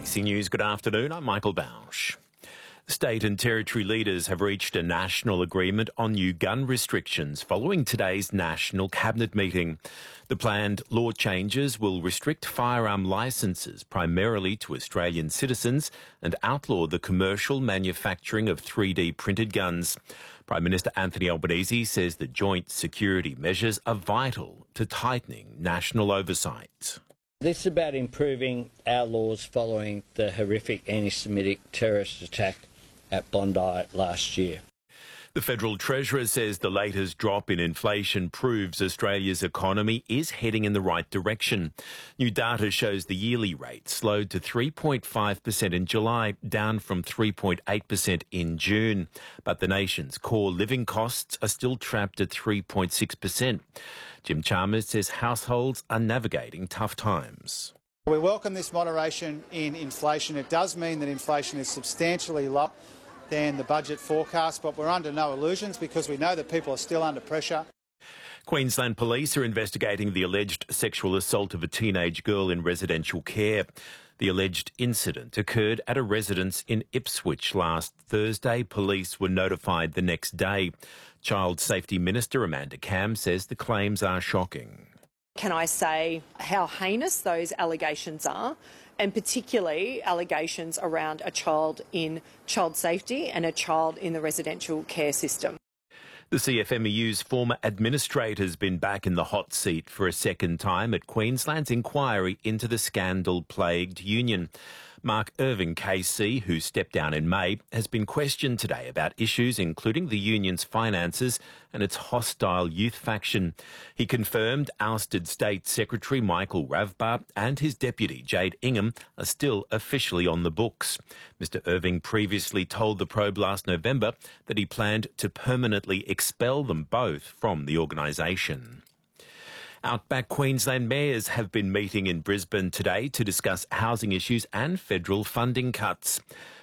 ABC News, good afternoon. I'm Michael Bausch. State and territory leaders have reached a national agreement on new gun restrictions following today's National Cabinet meeting. The planned law changes will restrict firearm licences primarily to Australian citizens and outlaw the commercial manufacturing of 3D printed guns. Prime Minister Anthony Albanese says the joint security measures are vital to tightening national oversight. This is about improving our laws following the horrific anti-Semitic terrorist attack at Bondi last year. The Federal Treasurer says the latest drop in inflation proves Australia's economy is heading in the right direction. New data shows the yearly rate slowed to 3.5% in July, down from 3.8% in June. But the nation's core living costs are still trapped at 3.6%. Jim Chalmers says households are navigating tough times. We welcome this moderation in inflation. It does mean that inflation is substantially lower than the budget forecast, but we're under no illusions because we know that people are still under pressure. Queensland police are investigating the alleged sexual assault of a teenage girl in residential care. The alleged incident occurred at a residence in Ipswich last Thursday. Police were notified the next day. Child Safety Minister Amanda Cam says the claims are shocking. Can I say how heinous those allegations are, and particularly allegations around a child in child safety and a child in the residential care system. The CFMEU's former administrator has been back in the hot seat for a second time at Queensland's inquiry into the scandal-plagued union. Mark Irving KC, who stepped down in May, has been questioned today about issues including the union's finances and its hostile youth faction. He confirmed ousted State Secretary Michael Ravbar and his deputy Jade Ingham are still officially on the books. Mr Irving previously told the Probe last November that he planned to permanently expel them both from the organisation. Outback Queensland mayors have been meeting in Brisbane today to discuss housing issues and federal funding cuts.